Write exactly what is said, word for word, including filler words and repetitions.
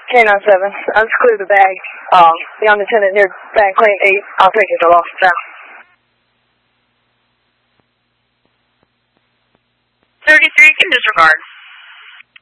K nine seven. I just cleared the bag. Um, young lieutenant near bag claim eight. I'll take it to lost now. thirty-three can disregard.